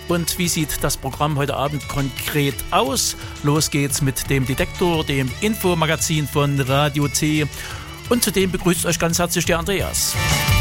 Und wie sieht das Programm heute Abend konkret aus? Los geht's mit dem Detektor, dem Infomagazin von Radio T. Und zudem begrüßt euch ganz herzlich der Andreas.